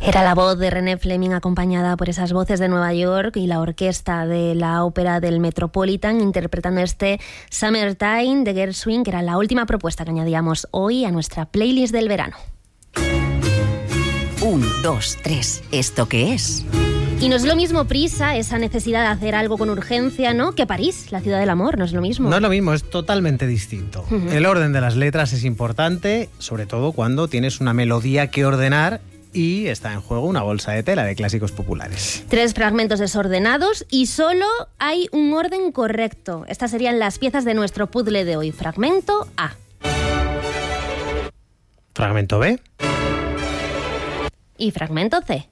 Era la voz de René Fleming acompañada por esas voces de Nueva York y la orquesta de la ópera del Metropolitan interpretando este Summertime de Gershwin, que era la última propuesta que añadíamos hoy a nuestra playlist del verano. 1, 2, 3. ¿Esto qué es? Y no es lo mismo prisa, esa necesidad de hacer algo con urgencia, ¿no?, que París, la ciudad del amor, no es lo mismo. No es lo mismo, es totalmente distinto. El orden de las letras es importante, sobre todo cuando tienes una melodía que ordenar y está en juego una bolsa de tela de clásicos populares. 3 fragmentos desordenados y solo hay un orden correcto. Estas serían las piezas de nuestro puzzle de hoy. Fragmento A. Fragmento B. Y fragmento C.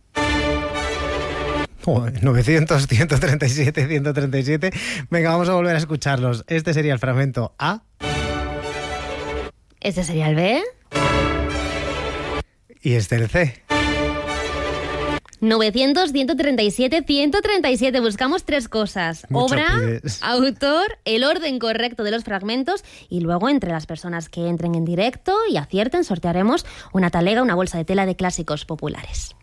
900, 137, 137. Venga, vamos a volver a escucharlos. Este sería el fragmento A. Este sería el B. Y este el C. 900, 137, 137. Buscamos 3 cosas. Mucho Obra, pides. autor, el orden correcto de los fragmentos y luego entre las personas que entren en directo y acierten sortearemos una talega, una bolsa de tela de clásicos populares.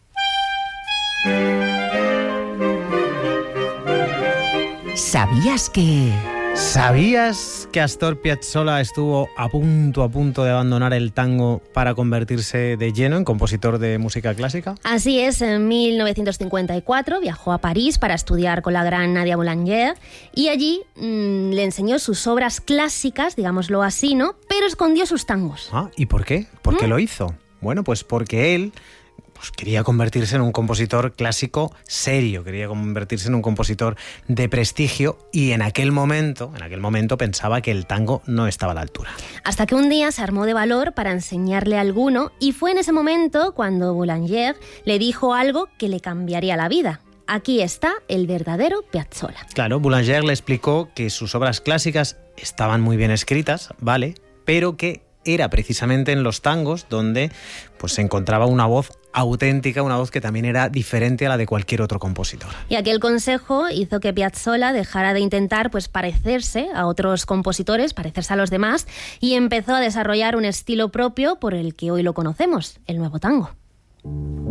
¿Sabías que...? ¿Sabías que Astor Piazzolla estuvo a punto de abandonar el tango para convertirse de lleno en compositor de música clásica? Así es, en 1954 viajó a París para estudiar con la gran Nadia Boulanger y allí le enseñó sus obras clásicas, digámoslo así, ¿no? Pero escondió sus tangos. Ah, ¿y por qué? ¿Por qué lo hizo? Bueno, pues porque él quería convertirse en un compositor clásico serio, quería convertirse en un compositor de prestigio y en aquel momento pensaba que el tango no estaba a la altura. Hasta que un día se armó de valor para enseñarle a alguno y fue en ese momento cuando Boulanger le dijo algo que le cambiaría la vida. Aquí está el verdadero Piazzolla. Claro, Boulanger le explicó que sus obras clásicas estaban muy bien escritas, ¿vale?, pero que era precisamente en los tangos donde pues, se encontraba una voz auténtica, una voz que también era diferente a la de cualquier otro compositor. Y aquel consejo hizo que Piazzolla dejara de intentar pues, parecerse a otros compositores, parecerse a los demás, y empezó a desarrollar un estilo propio por el que hoy lo conocemos, el nuevo tango.